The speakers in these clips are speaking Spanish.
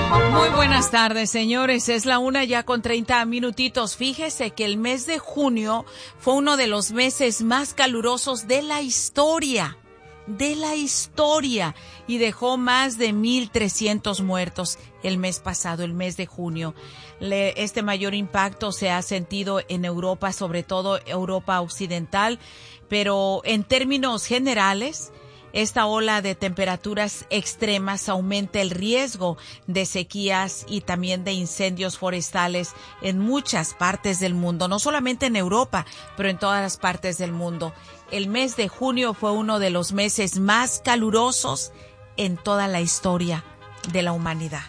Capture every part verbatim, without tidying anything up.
Muy buenas tardes, señores. Es la una ya con treinta minutitos. Fíjese que el mes de junio fue uno de los meses más calurosos de la historia. De la historia. Y dejó más de mil trescientos muertos el mes pasado, el mes de junio. Le, este mayor impacto se ha sentido en Europa, sobre todo Europa occidental. Pero en términos generales, esta ola de temperaturas extremas aumenta el riesgo de sequías y también de incendios forestales en muchas partes del mundo, no solamente en Europa, pero en todas las partes del mundo. El mes de junio fue uno de los meses más calurosos en toda la historia de la humanidad.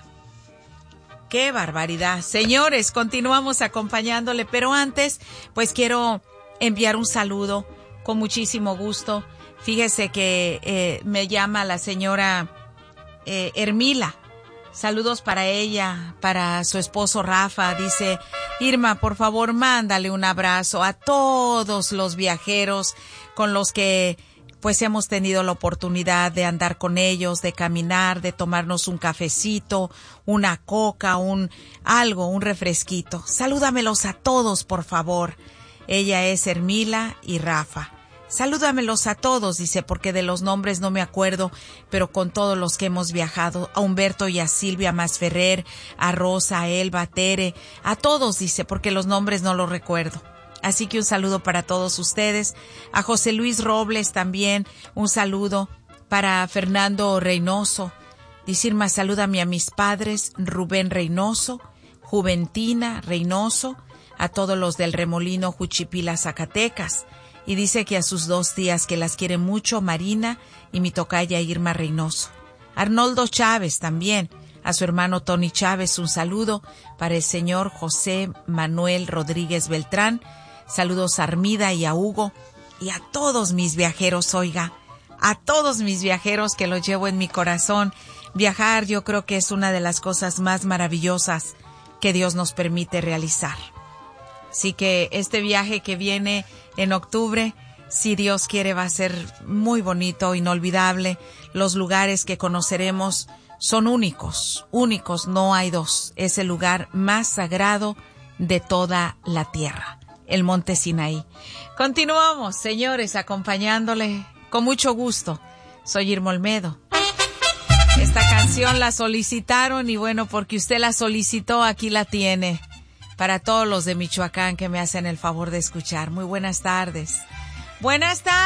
¡Qué barbaridad! Señores, continuamos acompañándole, pero antes, pues quiero enviar un saludo con muchísimo gusto. Fíjese que eh, me llama la señora eh, Hermila. Saludos para ella, para su esposo Rafa. Dice, Irma, por favor, mándale un abrazo a todos los viajeros con los que pues hemos tenido la oportunidad de andar con ellos, de caminar, de tomarnos un cafecito, una coca, un algo, un refresquito. Salúdamelos a todos, por favor. Ella es Hermila y Rafa. Salúdamelos a todos, dice, porque de los nombres no me acuerdo, pero con todos los que hemos viajado, a Humberto y a Silvia Masferrer, a Rosa, a Elba, a Tere, a todos, dice, porque los nombres no los recuerdo. Así que un saludo para todos ustedes. A José Luis Robles también, un saludo para Fernando Reynoso. Dice Irma, salúdame a mis padres, Rubén Reynoso, Juventina Reynoso, a todos los del Remolino Juchipila, Zacatecas. Y dice que a sus dos tías que las quiere mucho, Marina y mi tocaya Irma Reynoso. Arnoldo Chávez también, a su hermano Tony Chávez, un saludo para el señor José Manuel Rodríguez Beltrán. Saludos a Armida y a Hugo y a todos mis viajeros, oiga, a todos mis viajeros que los llevo en mi corazón. Viajar yo creo que es una de las cosas más maravillosas que Dios nos permite realizar. Así que este viaje que viene en octubre, si Dios quiere, va a ser muy bonito, inolvidable. Los lugares que conoceremos son únicos, únicos, no hay dos. Es el lugar más sagrado de toda la tierra, el Monte Sinaí. Continuamos, señores, acompañándole con mucho gusto. Soy Irma Olmedo. Esta canción la solicitaron y bueno, porque usted la solicitó, aquí la tiene. Para todos los de Michoacán que me hacen el favor de escuchar. Muy buenas tardes. Buenas tardes.